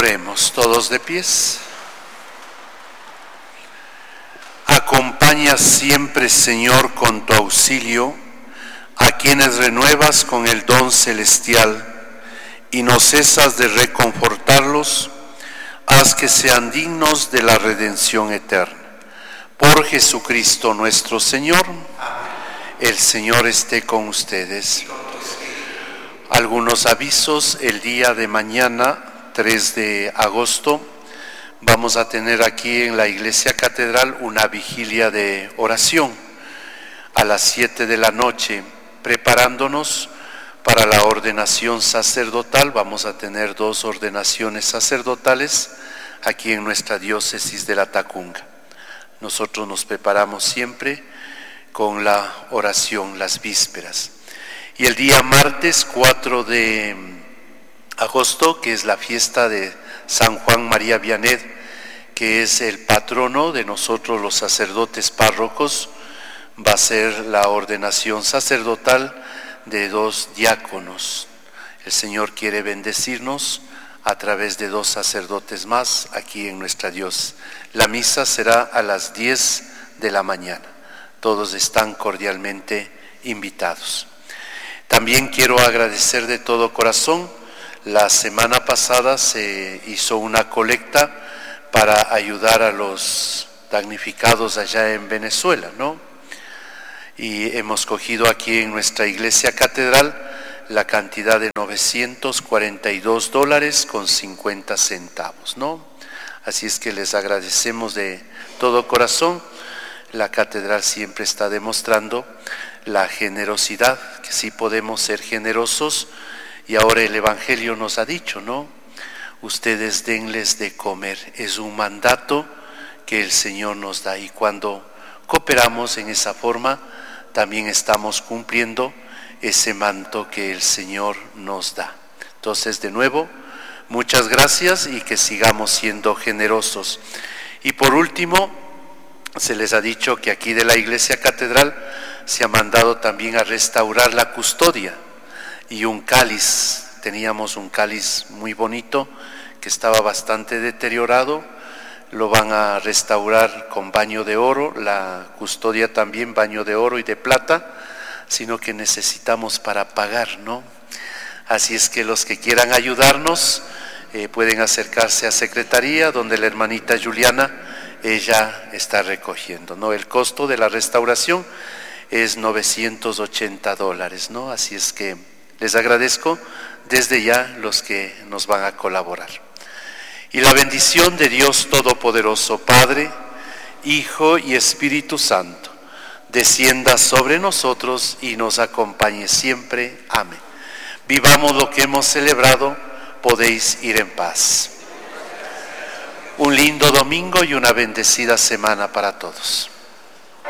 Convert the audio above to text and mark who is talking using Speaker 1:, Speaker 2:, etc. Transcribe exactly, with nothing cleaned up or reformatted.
Speaker 1: Oremos todos de pies. Acompaña siempre, Señor, con tu auxilio a quienes renuevas con el don celestial y no cesas de reconfortarlos. Haz que sean dignos de la redención eterna. Por Jesucristo nuestro Señor. El Señor esté con ustedes. Algunos avisos. El día de mañana, tres de agosto, vamos a tener aquí en la Iglesia Catedral una vigilia de oración a las siete de la noche, preparándonos para la ordenación sacerdotal. Vamos a tener dos ordenaciones sacerdotales aquí en nuestra diócesis de la Tacunga. Nosotros nos preparamos siempre con la oración, las vísperas. Y el día martes cuatro de agosto, que es la fiesta de San Juan María Vianney, que es el patrono de nosotros los sacerdotes párrocos, va a ser la ordenación sacerdotal de dos diáconos. El Señor quiere bendecirnos a través de dos sacerdotes más aquí en nuestra diócesis. La misa será a las diez de la mañana. Todos están cordialmente invitados. También quiero agradecer de todo corazón. La semana pasada se hizo una colecta para ayudar a los damnificados allá en Venezuela, ¿no? Y hemos cogido aquí en nuestra Iglesia Catedral la cantidad de novecientos cuarenta y dos dólares con cincuenta centavos, ¿no? Así es que les agradecemos de todo corazón. La Catedral siempre está demostrando la generosidad, que sí podemos ser generosos. Y ahora el Evangelio nos ha dicho, ¿no? Ustedes denles de comer. Es un mandato que el Señor nos da. Y cuando cooperamos en esa forma, también estamos cumpliendo ese manto que el Señor nos da. Entonces, de nuevo, muchas gracias y que sigamos siendo generosos. Y por último, se les ha dicho que aquí de la Iglesia Catedral se ha mandado también a restaurar la custodia. Y un cáliz, teníamos un cáliz muy bonito que estaba bastante deteriorado, lo van a restaurar con baño de oro, la custodia también baño de oro y de plata, sino que necesitamos para pagar, ¿no? Así es que los que quieran ayudarnos eh, pueden acercarse a Secretaría, donde la hermanita Juliana, ella está recogiendo, ¿no? El costo de la restauración es novecientos ochenta dólares, ¿no? Así es que les agradezco desde ya los que nos van a colaborar. Y la bendición de Dios Todopoderoso, Padre, Hijo y Espíritu Santo, descienda sobre nosotros y nos acompañe siempre. Amén. Vivamos lo que hemos celebrado, podéis ir en paz. Un lindo domingo y una bendecida semana para todos.